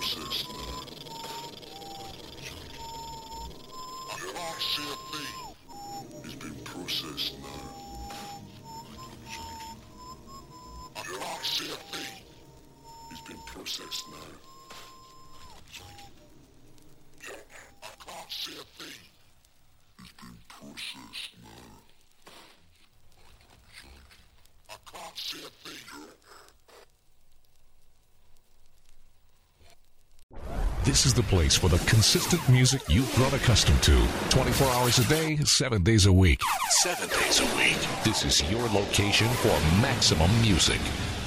processed now. Your RCFE has been processed now. Your RCFE has been processed now. I can't see a thing. It's been processed now. I can't see a thing. This is the place for the consistent music you've grown accustomed to. 24 hours a day, 7 days a week. 7 days a week. This is your location for maximum music.